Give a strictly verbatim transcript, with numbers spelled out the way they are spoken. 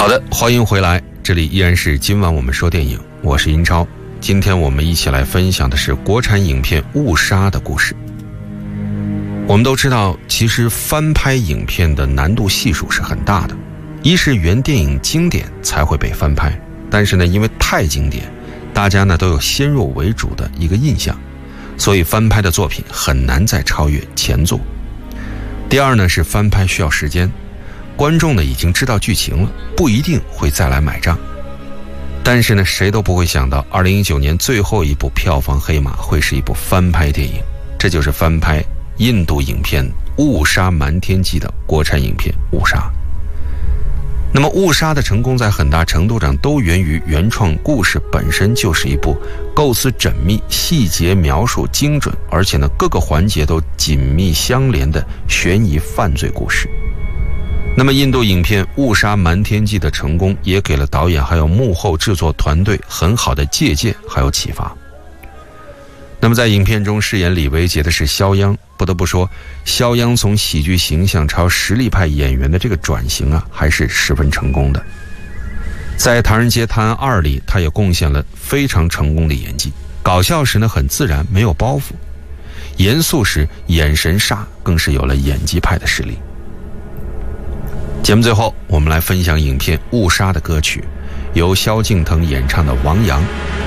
好的，欢迎回来，这里依然是今晚我们说电影，我是英超。今天我们一起来分享的是国产影片《误杀》的故事。我们都知道，其实翻拍影片的难度系数是很大的，一是原电影经典才会被翻拍，但是呢，因为太经典，大家呢都有先入为主的一个印象，所以翻拍的作品很难再超越前作。第二呢，是翻拍需要时间，观众呢已经知道剧情了，不一定会再来买账。但是呢，谁都不会想到二零一九年最后一部票房黑马会是一部翻拍电影，这就是翻拍印度影片《误杀瞒天记》的国产影片《误杀》。那么《误杀》的成功在很大程度上都源于原创故事本身就是一部构思缜密、细节描述精准，而且呢各个环节都紧密相连的悬疑犯罪故事。那么印度影片《误杀瞒天记》的成功也给了导演还有幕后制作团队很好的借鉴还有启发。那么在影片中饰演李维杰的是肖央，不得不说肖央从喜剧形象朝实力派演员的这个转型啊，还是十分成功的。在《唐人街探案二》里，他也贡献了非常成功的演技，搞笑时呢很自然，没有包袱，严肃时眼神煞，更是有了演技派的实力。节目最后我们来分享影片《误杀》的歌曲，由萧敬腾演唱的《王阳》，